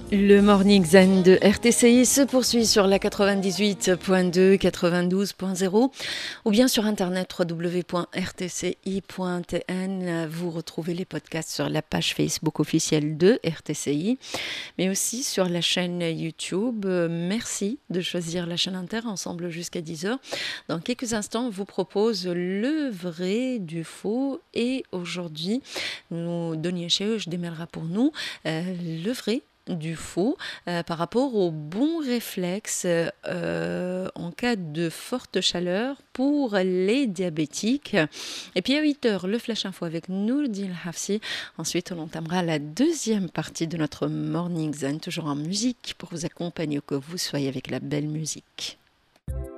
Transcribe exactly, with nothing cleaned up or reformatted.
Le Morning Zen de R T C I se poursuit sur la quatre-vingt-dix-huit point deux, quatre-vingt-douze point zéro ou bien sur internet w w w point r t c i point t n. Vous retrouvez les podcasts sur la page Facebook officielle de R T C I, mais aussi sur la chaîne YouTube. Merci de choisir la chaîne Inter, ensemble jusqu'à dix heures. Dans quelques instants, on vous propose le vrai du faux et aujourd'hui, nous, Denis Cheuch démêlera pour nous euh, le vrai du faux euh, par rapport aux bons réflexes euh, en cas de forte chaleur pour les diabétiques. Et puis à huit heures, le Flash Info avec Nourdine Hafsi. Ensuite, on entamera la deuxième partie de notre Morning Zen, toujours en musique pour vous accompagner, que vous soyez avec la belle musique.